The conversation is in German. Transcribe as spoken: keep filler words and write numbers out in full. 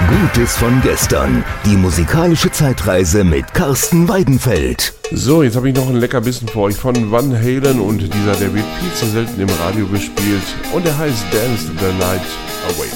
Gutes von gestern. Die musikalische Zeitreise mit Carsten Weidenfeld. So, jetzt habe ich noch ein Leckerbissen für euch von Van Halen und dieser, der wird viel zu selten im Radio gespielt und der heißt Dance the Night Away.